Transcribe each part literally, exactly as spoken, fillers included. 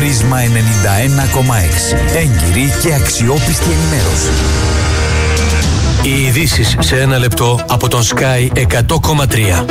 Πρίσμα ενενήντα ένα κόμμα έξι. Έγκυρη και αξιόπιστη ενημέρωση. Οι ειδήσεις σε ένα λεπτό από τον Sky εκατό κόμμα τρία.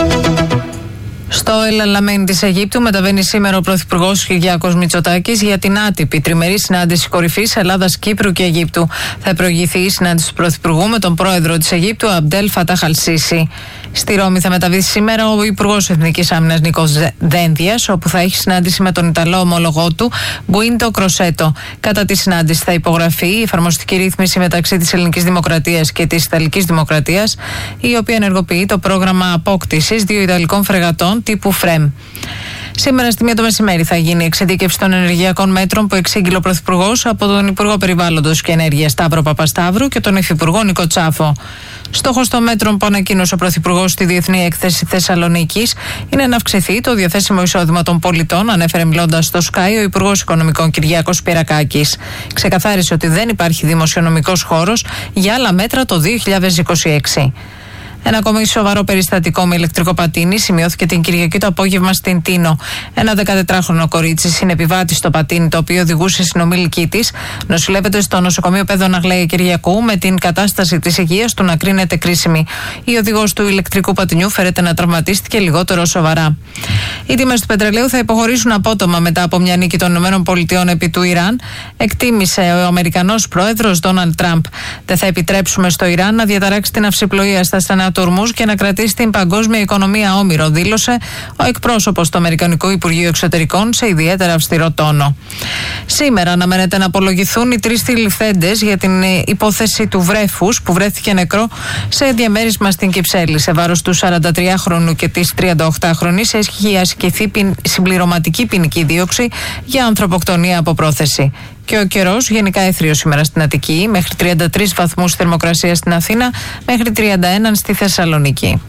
Στο Ελ-Αλαμέν της Αιγύπτου μεταβαίνει σήμερα ο Πρωθυπουργός Κυριάκος Μητσοτάκης για την άτυπη τριμερή συνάντηση κορυφής Ελλάδας, Κύπρου και Αιγύπτου. Θα προηγηθεί η συνάντηση του Πρωθυπουργού με τον πρόεδρο της Αιγύπτου, Αμπντέλ Φατάχ Αλ-Σίσι. Στη Ρώμη θα μεταβεί σήμερα ο Υπουργός Εθνικής Άμυνας Νίκος Δένδιας, όπου θα έχει συνάντηση με τον Ιταλό ομολογό του, Γκουίντο Κροσέτο. Κατά τη συνάντηση θα υπογραφεί η εφαρμοστική ρύθμιση μεταξύ της Ελληνικής Δημοκρατίας και της Ιταλικής Δημοκρατίας, η οποία ενεργοποιεί το πρόγραμμα απόκτησης δύο Ιταλικών φρεγατών τύπου ΦΡΕΜ. Σήμερα στη μία το μεσημέρι θα γίνει η εξειδίκευση των ενεργειακών μέτρων που εξήγηλε ο Πρωθυπουργός από τον Υπουργό Περιβάλλοντος και Ενέργειας Σταύρο Παπασταύρου και τον Υφυπουργό Νίκο Τσάφο. Στόχος των μέτρων που ανακοίνωσε ο Πρωθυπουργός στη Διεθνή Έκθεση Θεσσαλονίκης είναι να αυξηθεί το διαθέσιμο εισόδημα των πολιτών, ανέφερε μιλώντας στο Sky ο Υπουργός Οικονομικών Κυριάκος Πυρακάκης. Ξεκαθάρισε ότι δεν υπάρχει δημοσιονομικός χώρος για άλλα μέτρα το δύο χιλιάδες είκοσι έξι. Ένα ακόμη σοβαρό περιστατικό με ηλεκτρικό πατίνι σημειώθηκε την Κυριακή το απόγευμα στην Τίνο. Ένα δεκατετράχρονο κορίτσι, συνεπιβάτη στο πατίνι, το οποίο οδηγούσε συνομήλικη της, νοσηλεύεται στο νοσοκομείο Πέδων Αγλαία Κυριακού με την κατάσταση της υγείας του να κρίνεται κρίσιμη. Η οδηγός του ηλεκτρικού πατινιού φέρεται να τραυματίστηκε λιγότερο σοβαρά. Οι τιμές του πετρελαίου θα υποχωρήσουν απότομα μετά από μια νίκη των ΗΠΑ επί του Ιράν, εκτίμησε ο Αμερικανός πρόεδρος Ντόναλντ Τραμπ. Δεν θα επιτρέψουμε στο Ιράν να διαταράξει την αυσιπλοεία στα στενά του Ορμούζ και να κρατήσει την παγκόσμια οικονομία όμηρο, δήλωσε ο εκπρόσωπος του Αμερικανικού Υπουργείου Εξωτερικών σε ιδιαίτερα αυστηρό τόνο. Σήμερα αναμένεται να απολογηθούν οι τρεις τηληφθέντες για την υπόθεση του βρέφους που βρέθηκε νεκρό σε διαμέρισμα στην Κυψέλη. Σε βάρος του σαραντατριάχρονου και της τριανταοκτάχρονης έχει ασκηθεί συμπληρωματική ποινική δίωξη για ανθρωποκτονία από πρόθεση. Και ο καιρός γενικά έθριος σήμερα στην Αττική, μέχρι τριάντα τρεις βαθμούς θερμοκρασία στην Αθήνα, μέχρι τριάντα ένα στη Θεσσαλονίκη.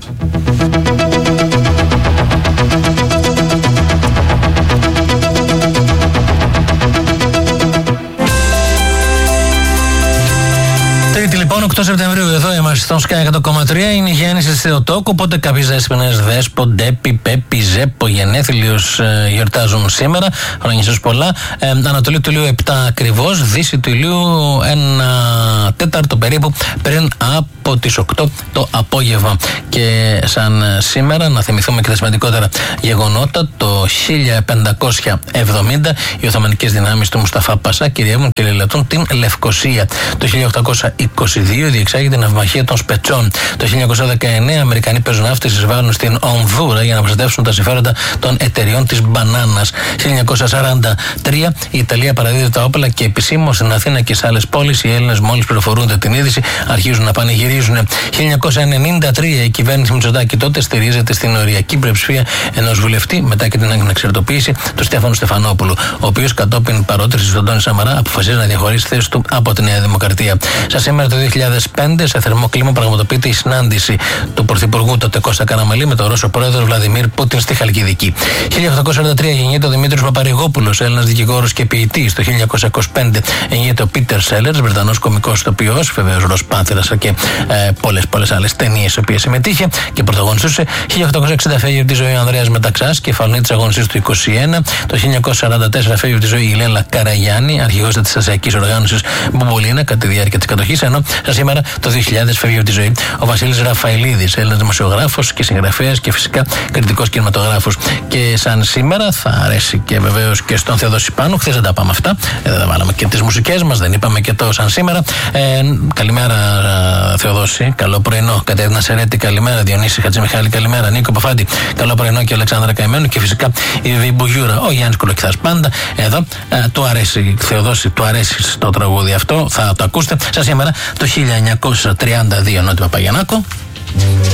Λοιπόν, οκτώ Σεπτεμβρίου εδώ είμαστε στον Sky εκατό κόμμα τρία. Είναι η γέννηση της Θεοτόκου. Οπότε κάποιες δέσποινες, Δέσπο, Ντέπη, Πέπη, Ζέπο, γενέθλιους ε, γιορτάζουν σήμερα. Χρόνια σας πολλά. Ε, Ανατολή του ηλίου επτά ακριβώς. Δύση του ηλίου ένα τέταρτο περίπου πριν από τις οκτώ το απόγευμα. Και σαν σήμερα, να θυμηθούμε και τα σημαντικότερα γεγονότα, το χίλια πεντακόσια εβδομήντα οι Οθωμανικές δυνάμεις του Μουσταφά Πασά κυριεύουν και λαιλατούν την Λευκοσία. Το χίλια οκτακόσια είκοσι δύο διεξάγεται η ναυμαχία των Σπετσών. Το χίλια εννιακόσια δεκαεννέα οι Αμερικανοί πεζοναύτες εισβάλλουν στην Ονδούρα για να προστατεύσουν τα συμφέροντα των εταιριών της μπανάνας. χίλια εννιακόσια σαράντα τρία η Ιταλία παραδίδει τα όπλα και επισήμως στην Αθήνα και σε άλλες πόλεις οι Έλληνες μόλις πληροφορούνται την είδηση αρχίζουν να πανηγυρίζουν. χίλια εννιακόσια ενενήντα τρία η κυβέρνηση Μητσοτάκη τότε στηρίζεται στην οριακή πλειοψηφία ενός βουλευτή μετά και την ανεξαρτητοποίηση του Στέφανου Στεφανόπουλου, ο οποίος κατόπιν παρότρινσης του Αντώνη Σαμαρά αποφασίζει να διαχωρίσει τη θέση του από τη Νέα Δημοκρατία. Σα σήμερα το δύο χιλιάδες πέντε σε θερμό κλίμα πραγματοποιείται η συνάντηση του Πρωθυπουργού τότε Κώστα Καραμανλή με τον Ρώσο πρόεδρο Βλαντιμίρ Πούτιν στη Χαλκιδική. χίλια οκτακόσια σαράντα τρία γεννιέται ο Δημήτρης Παπαρηγόπουλος, Έλληνας δικηγόρος και ποιητής. Το χίλια εννιακόσια είκοσι πέντε γεννιέται ο Πίτερ Σέλερς, Βρετανός κωμικός ηθοποιός, βεβαίως Ροσπάνθηρας και ε, πολλές πολλές άλλες ταινίες στις οποίες συμμετείχε και πρωταγωνιστούσε. χίλια οκτακόσια εξήντα φεύγει από τη ζωή ο Ανδρέας Μεταξάς, κεφαλονή της αγωνιστής του είκοσι ένα. Το χίλια εννιακόσια σαράντα τέσσερα φεύγει από τη ζωή η Λέλα Καραγιάννη, αρχηγός της Ασιακής Οργάνωσης Μπουμπολίνα κατά τη διάρκεια της κατοχής. Ενώ σαν σήμερα το δύο χιλιάδες φεύγει από τη ζωή ο Βασίλης Ραφαηλίδης, Έλληνας δημοσιογράφος και συγγραφέας και φυσικά κριτικός κινηματογράφος. Και σαν σήμερα θα αρέσει και βεβαίως και στον Θεοδόση Πάνου. Χθες δεν τα πάμε αυτά, ε, δεν τα βάλαμε και τις μουσικές μας, δεν είπαμε και το σαν σήμερα. Ε, καλημέρα Θεοδόση, καλό πρωινό. Κατερίνα Σερέτη, καλημέρα. Διονύση Χατζημιχάλη, καλημέρα. Νίκο Παφάντη, καλό πρωινό και Αλεξάνδρα Καημένου και φυσικά η Βιμπογιούρα, ο Γιάννης Κολοκυθάς πάντα εδώ. Ε, του αρέσει Θεοδόση, του αρέσει το τραγούδι αυτό, θα το ακούσετε. Σαν σήμερα το χίλια εννιακόσια τριάντα δύο Νότι Παπαγιαννάκο.